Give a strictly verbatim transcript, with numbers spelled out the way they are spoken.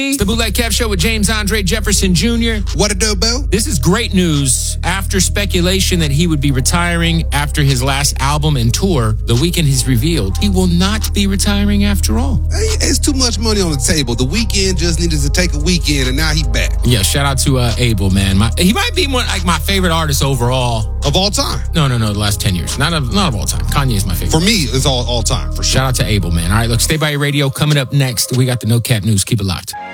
It's the Bootleg Kev Show with James Andre Jefferson Junior What a do, boo? This is great news. After speculation that he would be retiring after his last album and tour, The Weeknd has revealed he will not be retiring after all. Hey, it's too much money on the table. The Weeknd just needed to take a weekend, and now he back. Yeah, shout out to uh, Abel, man. My, he might be one like my favorite artist overall. Of all time? No, no, no, the last ten years. Not of, not of all time. Kanye is my favorite. For me, it's all, all time, for sure. Shout out to Abel, man. All right, look, stay by your radio. Coming up next, we got the No Cap News. Keep it locked.